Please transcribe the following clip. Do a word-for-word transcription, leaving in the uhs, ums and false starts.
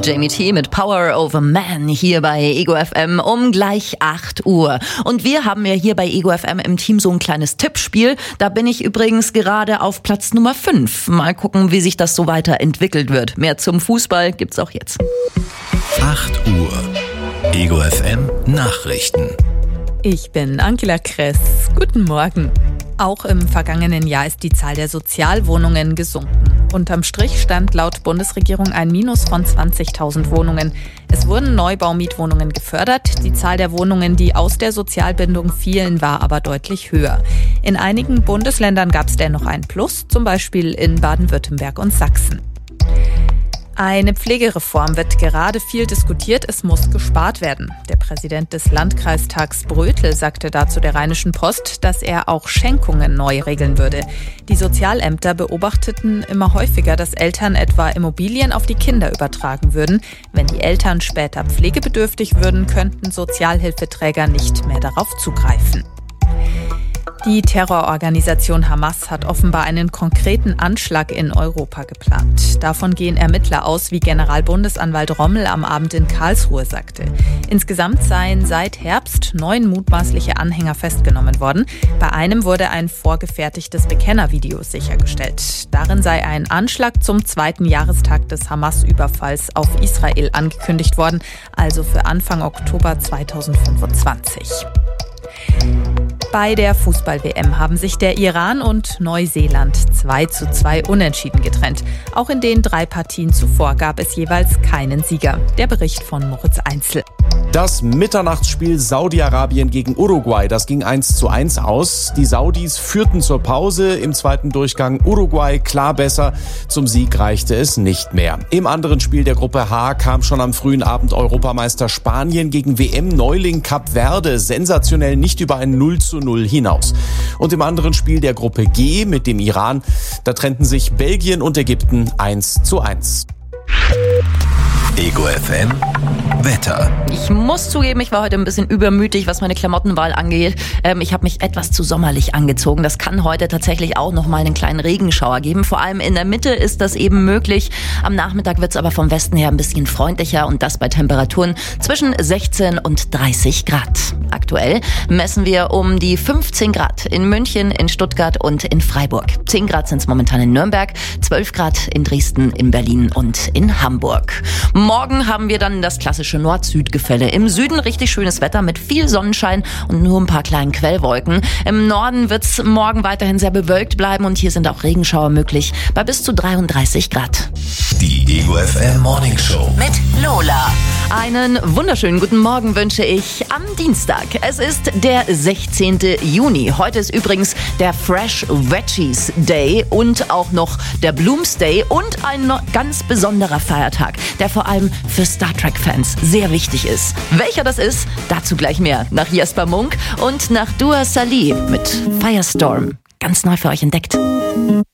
Jamie T mit Power Over Man hier bei Ego F M um gleich acht Uhr. Und wir haben ja hier bei Ego F M im Team so ein kleines Tippspiel. Da bin ich übrigens gerade auf Platz Nummer fünf. Mal gucken, wie sich das so weiterentwickelt wird. Mehr zum Fußball gibt's auch jetzt. acht Uhr. Ego F M Nachrichten. Ich bin Angela Kress. Guten Morgen. Auch im vergangenen Jahr ist die Zahl der Sozialwohnungen gesunken. Unterm Strich stand laut Bundesregierung ein Minus von zwanzigtausend Wohnungen. Es wurden Neubaumietwohnungen gefördert. Die Zahl der Wohnungen, die aus der Sozialbindung fielen, war aber deutlich höher. In einigen Bundesländern gab es dennoch ein Plus, zum Beispiel in Baden-Württemberg und Sachsen. Eine Pflegereform wird gerade viel diskutiert, es muss gespart werden. Der Präsident des Landkreistags Brötel sagte dazu der Rheinischen Post, dass er auch Schenkungen neu regeln würde. Die Sozialämter beobachteten immer häufiger, dass Eltern etwa Immobilien auf die Kinder übertragen würden. Wenn die Eltern später pflegebedürftig würden, könnten Sozialhilfeträger nicht mehr darauf zugreifen. Die Terrororganisation Hamas hat offenbar einen konkreten Anschlag in Europa geplant. Davon gehen Ermittler aus, wie Generalbundesanwalt Rommel am Abend in Karlsruhe sagte. Insgesamt seien seit Herbst neun mutmaßliche Anhänger festgenommen worden. Bei einem wurde ein vorgefertigtes Bekennervideo sichergestellt. Darin sei ein Anschlag zum zweiten Jahrestag des Hamas-Überfalls auf Israel angekündigt worden, also für Anfang Oktober zweitausendfünfundzwanzig. Bei der Fußball-W M haben sich der Iran und Neuseeland zwei zu zwei unentschieden getrennt. Auch in den drei Partien zuvor gab es jeweils keinen Sieger. Der Bericht von Moritz Einzel. Das Mitternachtsspiel Saudi-Arabien gegen Uruguay, das ging eins zu eins aus. Die Saudis führten zur Pause, im zweiten Durchgang Uruguay klar besser. Zum Sieg reichte es nicht mehr. Im anderen Spiel der Gruppe H kam schon am frühen Abend Europameister Spanien gegen W M-Neuling Kap Verde sensationell nicht über ein null zu null hinaus. Und im anderen Spiel der Gruppe G mit dem Iran, da trennten sich Belgien und Ägypten eins zu eins. Ego F M Wetter. Ich muss zugeben, ich war heute ein bisschen übermütig, was meine Klamottenwahl angeht. Ähm, ich habe mich etwas zu sommerlich angezogen. Das kann heute tatsächlich auch noch mal einen kleinen Regenschauer geben. Vor allem in der Mitte ist das eben möglich. Am Nachmittag wird es aber vom Westen her ein bisschen freundlicher und das bei Temperaturen zwischen sechzehn und dreißig Grad. Aktuell messen wir um die fünfzehn Grad in München, in Stuttgart und in Freiburg. zehn Grad sind es momentan in Nürnberg, zwölf Grad in Dresden, in Berlin und in Hamburg. Morgen haben wir dann das klassische Nord-Süd-Gefälle. Im Süden richtig schönes Wetter mit viel Sonnenschein und nur ein paar kleinen Quellwolken. Im Norden wird es morgen weiterhin sehr bewölkt bleiben und hier sind auch Regenschauer möglich bei bis zu dreiunddreißig Grad. Die Ego F M Morning Show mit Lola. Einen wunderschönen guten Morgen wünsche ich am Dienstag. Es ist der sechzehnten Juni. Heute ist übrigens der Fresh Veggies Day und auch noch der Blooms Day und ein ganz besonderer Feiertag, der vor allem für Star Trek-Fans sehr wichtig ist. Welcher das ist, dazu gleich mehr nach Jesper Munk und nach Dua Salih mit Firestorm. Ganz neu für euch entdeckt.